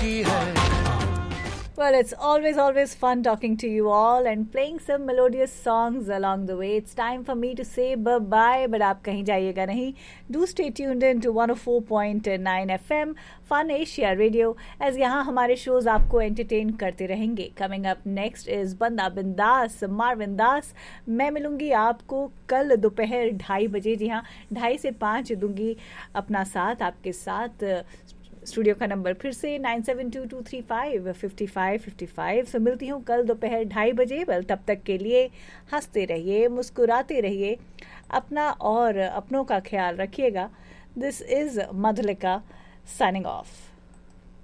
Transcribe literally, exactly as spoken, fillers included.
की है. Well, it's always, always fun talking to you all and playing some melodious songs along the way. It's time for me to say bye-bye, but आप कहीं जाइएगा नहीं. Do stay tuned in to one oh four point nine F M, Fun Asia Radio, as यहाँ हमारे shows आपको entertain करते रहेंगे. Coming up next is बंदा बिंदास, मारविन दास. मैं मिलूंगी आपको कल दोपहर ढाई बजे. जी हाँ, ढाई से पाँच दूंगी अपना साथ आपके साथ. स्टूडियो का नंबर फिर से nine seven to to three five fifty five fifty five. सो मिलती हूँ कल दोपहर ढाई बजे. वेल, तब तक के लिए हंसते रहिए, मुस्कुराते रहिए, अपना और अपनों का ख्याल रखिएगा. This is Madhulika signing off.